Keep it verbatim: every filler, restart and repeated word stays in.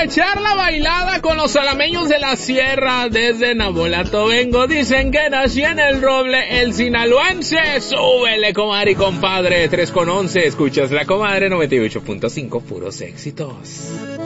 echar la bailada con los salameños de la sierra. Desde Nabolato vengo, dicen que nací en el Roble, el sinaloense. Súbele, comadre y compadre. tres con once, escuchas la comadre noventa y ocho punto cinco, puros éxitos.